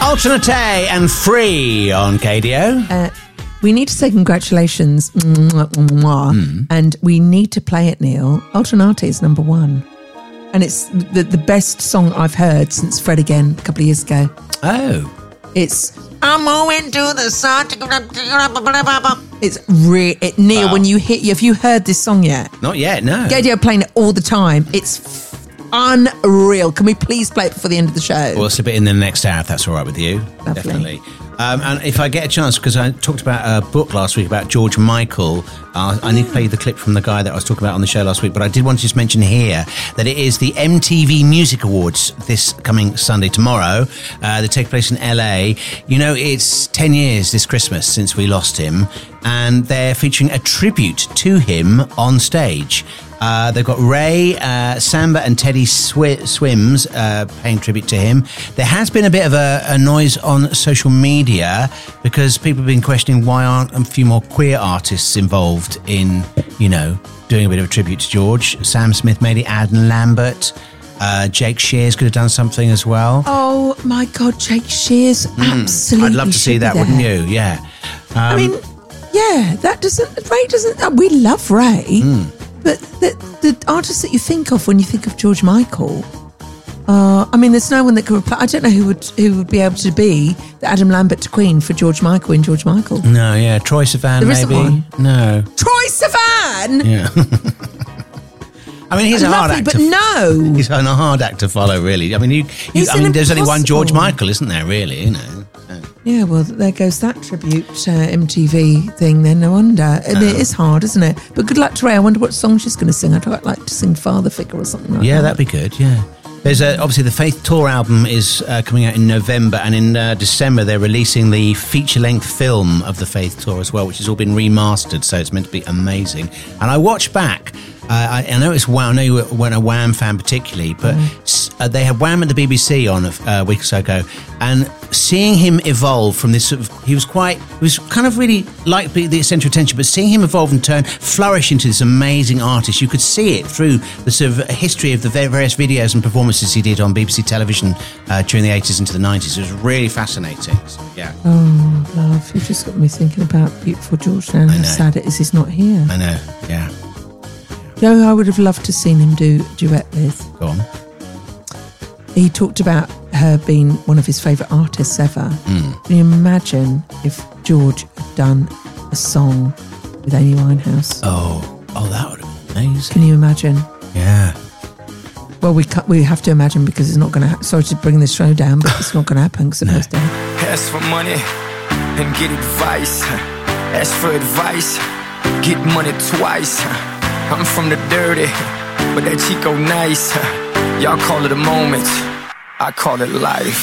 Alternate and Free on KDO. We need to say congratulations, and we need to play it, Neil. Alternate is number 1. And it's the best song I've heard since Fred Again a couple of years ago. Oh. It's I'm moving to the sun. It's Neil, Wow. when have you heard this song yet? Not yet, no. KDO playing it all the time. It's unreal. Can we please play it before the end of the show? We'll slip it in the next hour if that's all right with you. Lovely. Definitely. And if I get a chance, because I talked about a book last week about George Michael, I need to play you the clip from the guy that I was talking about on the show last week, but I did want to just mention here that it is the MTV Music Awards this coming Sunday, tomorrow. They take place in LA. You know, it's 10 years this Christmas since we lost him, and they're featuring a tribute to him on stage. They've got Ray, Samba and Teddy Swims paying tribute to him. There has been a bit of a noise on social media because people have been questioning why aren't a few more queer artists involved in, doing a bit of a tribute to George. Sam Smith made it, Adam Lambert. Jake Shears could have done something as well. Oh my God, Jake Shears, absolutely. I'd love to see that, wouldn't you? Yeah. I mean, yeah, Ray doesn't, we love Ray. But the artists that you think of when you think of George Michael, there's no one that could reply. I don't know who would be able to be the Adam Lambert to Queen for George Michael in George Michael. No, yeah, Troye Sivan There isn't maybe. one. No. Troye Sivan. Yeah. I mean, he's a hard act. But no, He's a hard act to follow, really. I mean, there's only one George impossible. Michael, isn't there? Really, Yeah, well, there goes that tribute MTV thing then, no wonder. And it is hard, isn't it? But good luck to Ray. I wonder what song she's going to sing. I'd quite like to sing Father Figure or something like that. Yeah, that'd be good, yeah. There's obviously the Faith Tour album is coming out in November, and in December they're releasing the feature-length film of the Faith Tour as well, which has all been remastered, so it's meant to be amazing. And I watched back. I know it's Wham. I know you weren't a Wham fan particularly, but they had Wham at the BBC on a week or so ago, and seeing him evolve from this sort of, he was kind of really like the centre of attention, but seeing him evolve and flourish into this amazing artist, you could see it through the sort of history of the various videos and performances he did on BBC television during the 80s into the 90s. It was really fascinating. So, yeah. Oh, love, you've just got me thinking about beautiful George now. How sad it is he's not here. I know, yeah. You know who I would have loved to seen him do a duet with? Go on. He talked about her being one of his favourite artists ever. Can you imagine if George had done a song with Amy Winehouse? Oh, that would have been amazing. Can you imagine? Yeah. Well, we have to imagine because it's not going to sorry to bring this show down, but it's not going to happen because it goes down. Ask for money and get advice. Ask for advice, get money twice. I'm from the dirty, but that Chico nice. Y'all call it a moment, I call it life.